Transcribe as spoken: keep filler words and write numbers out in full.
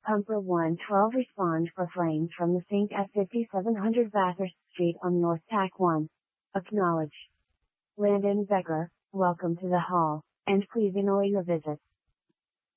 Pumper one twelve respond for flames from the sink at fifty-seven hundred Bathurst Street on North Tack one. Acknowledge. Landon Becker, welcome to the hall, and please enjoy your visit.